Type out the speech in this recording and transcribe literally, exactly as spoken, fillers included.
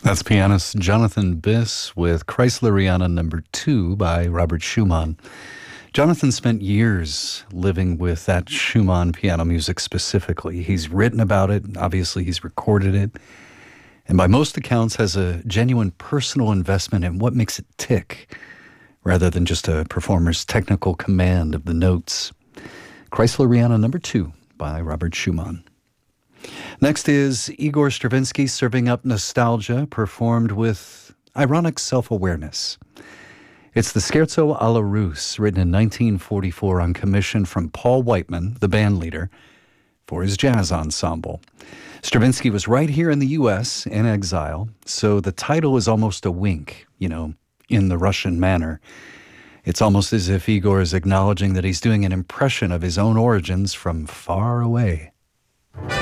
That's pianist Jonathan Biss with Kreisleriana Number Two by Robert Schumann. Jonathan spent years living with that Schumann piano music specifically. He's written about it, obviously he's recorded it, and by most accounts has a genuine personal investment in what makes it tick, rather than just a performer's technical command of the notes. Kreisleriana Number Two by Robert Schumann. Next is Igor Stravinsky serving up nostalgia, performed with ironic self-awareness. It's the Scherzo alla Russe, written in nineteen forty-four on commission from Paul Whiteman, the band leader, for his jazz ensemble. Stravinsky was right here in the U S in exile, so the title is almost a wink, you know, in the Russian manner. It's almost as if Igor is acknowledging that he's doing an impression of his own origins from far away.